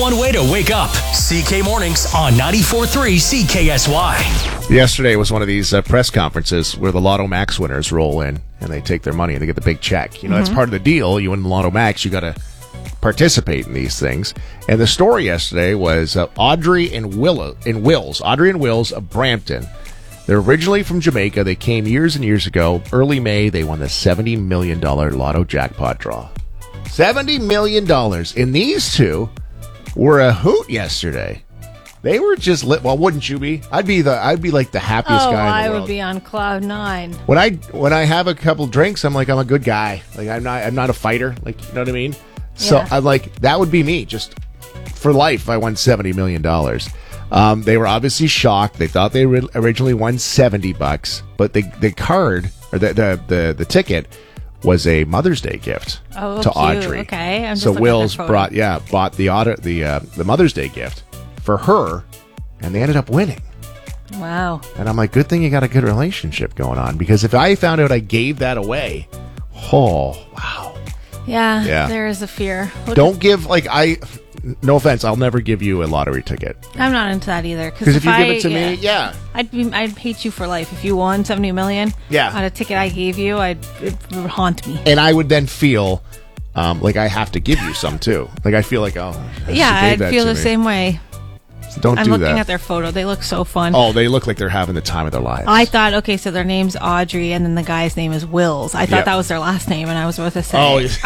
One way to wake up. CK Mornings on 94.3 CKSY. Yesterday was one of these press conferences where the Lotto Max winners roll in and they take their money and they get the big check. You know, that's part of the deal. You win the Lotto Max, you got to participate in these things. And the story yesterday was Audrey and Wills of Brampton. They're originally from Jamaica. They came years and years ago. Early May, they won the $70 million Lotto jackpot draw. $70 million. And these two were a hoot yesterday. They were just lit. Well, wouldn't you be? I'd be like the happiest guy in the world. I would be on cloud nine. When I have a couple drinks, I'm like, I'm a good guy. Like I'm not a fighter. Like, you know what I mean? So Yeah. I'm like, that would be me just for life. I won $70 million. They were obviously shocked. They thought they originally won $70, but the card or the ticket was a Mother's Day gift to cute. Audrey. Okay, I'm just so looking Wills at that photo. bought the Mother's Day gift for her, and they ended up winning. Wow. And I'm like, good thing you got a good relationship going on, because if I found out I gave that away, oh wow. Yeah. There is a fear. Don't give no offense, I'll never give you a lottery ticket. I'm not into that either. Because if you give it to me, yeah. I'd hate you for life. If you won $70 million on a ticket I gave you, it would haunt me. And I would then feel like I have to give you some too. Like I feel like, I'd feel the same way. So don't I'm do looking that. at their photo. They look so fun. Oh, they look like they're having the time of their lives. I thought, okay, so their name's Audrey, and then the guy's name is Wills. I thought that was their last name, and I was about to say,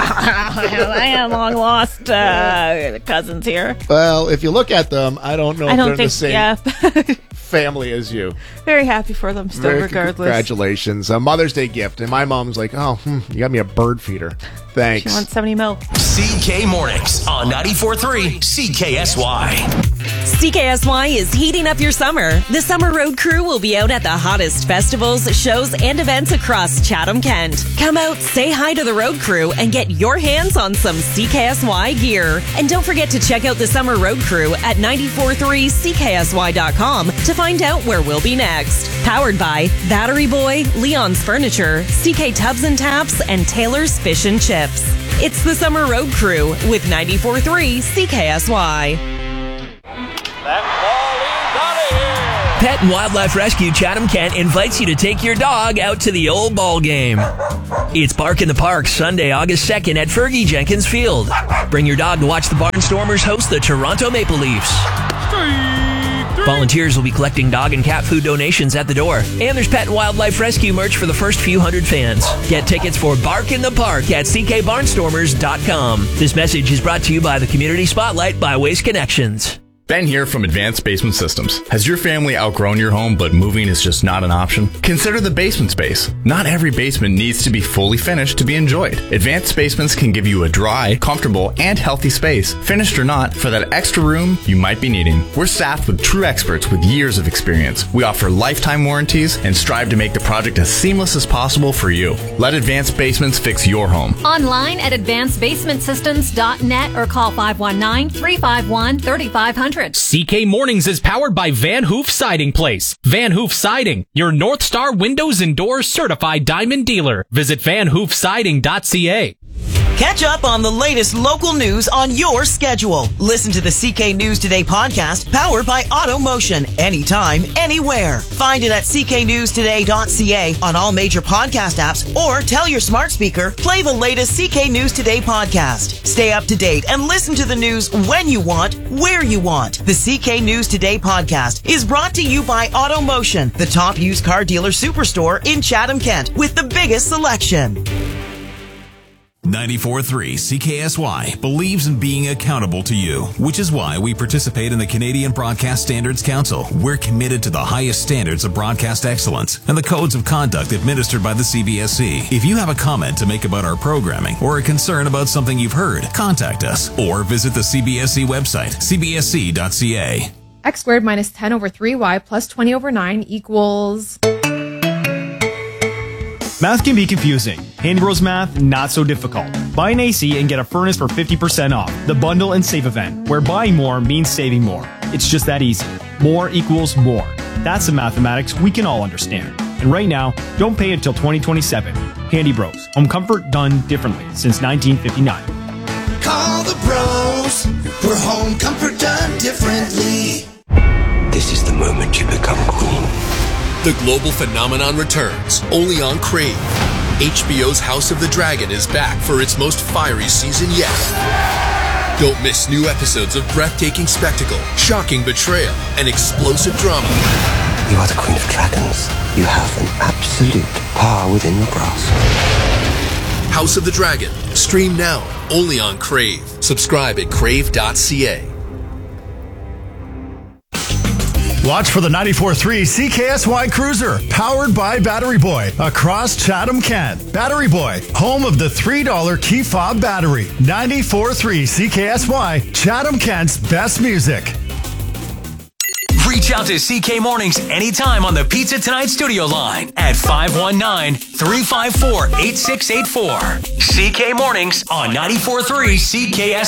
I have long lost cousins here. Well, if you look at them, I don't know if they're the same family as you. Very happy for them still, regardless. Congratulations. A Mother's Day gift. And my mom's like, you got me a bird feeder. Thanks. She wants 70 mil. CK Mornings on 94.3 CKSY. CKSY is heating up your summer. The Summer Road Crew will be out at the hottest festivals, shows, and events across Chatham-Kent. Come out, say hi to the Road Crew, and get your hands on some CKSY gear. And don't forget to check out the Summer Road Crew at 943CKSY.com to find out where we'll be next. Powered by Battery Boy, Leon's Furniture, CK Tubs and Taps, and Taylor's Fish and Chips. It's the Summer Road Crew with 94.3 CKSY. That ball is out of here. Pet and Wildlife Rescue Chatham-Kent invites you to take your dog out to the old ball game. It's Bark in the Park, Sunday, August 2nd at Fergie Jenkins Field. Bring your dog to watch the Barnstormers host the Toronto Maple Leafs. Volunteers will be collecting dog and cat food donations at the door. And there's Pet and Wildlife Rescue merch for the first few hundred fans. Get tickets for Bark in the Park at ckbarnstormers.com. This message is brought to you by the Community Spotlight by Waste Connections. Ben here from Advanced Basement Systems. Has your family outgrown your home, but moving is just not an option? Consider the basement space. Not every basement needs to be fully finished to be enjoyed. Advanced Basements can give you a dry, comfortable, and healthy space, finished or not, for that extra room you might be needing. We're staffed with true experts with years of experience. We offer lifetime warranties and strive to make the project as seamless as possible for you. Let Advanced Basements fix your home. Online at advancedbasementsystems.net or call 519-351-3500. CK Mornings is powered by Van Hoof Siding Place. Van Hoof Siding, your North Star Windows and Doors certified diamond dealer. Visit vanhoofsiding.ca. Catch up on the latest local news on your schedule. Listen to the CK News Today podcast, powered by AutoMotion. Anytime, anywhere. Find it at cknewstoday.ca on all major podcast apps, or tell your smart speaker, play the latest CK News Today podcast. Stay up to date and listen to the news when you want, where you want. The CK News Today podcast is brought to you by AutoMotion, the top used car dealer superstore in Chatham-Kent with the biggest selection. 94.3 CKSY believes in being accountable to you, which is why we participate in the Canadian Broadcast Standards Council. We're committed to the highest standards of broadcast excellence and the codes of conduct administered by the CBSC. If you have a comment to make about our programming or a concern about something you've heard, contact us or visit the CBSC website, cbsc.ca. X squared minus 10 over 3y plus 20 over 9 equals... Math can be confusing. Handy Bros Math, not so difficult. Buy an AC and get a furnace for 50% off. The Bundle and Save event, where buying more means saving more. It's just that easy. More equals more. That's the mathematics we can all understand. And right now, don't pay until 2027. Handy Bros. Home comfort done differently since 1959. Call the pros. HBO's, where home comfort done differently. This is the moment you become queen. The global phenomenon returns, only on Crave. HBO's House of the Dragon is back for its most fiery season yet. Don't miss new episodes of breathtaking spectacle, shocking betrayal, and explosive drama. You are the Queen of Dragons. You have an absolute power within your grasp. House of the Dragon. Stream now, only on Crave. Subscribe at crave.ca. Watch for the 94.3 CKSY Cruiser, powered by Battery Boy, across Chatham-Kent. Battery Boy, home of the $3 key fob battery. 94.3 CKSY, Chatham-Kent's best music. Reach out to CK Mornings anytime on the Pizza Tonight studio line at 519-354-8684. CK Mornings on 94.3 CKSY.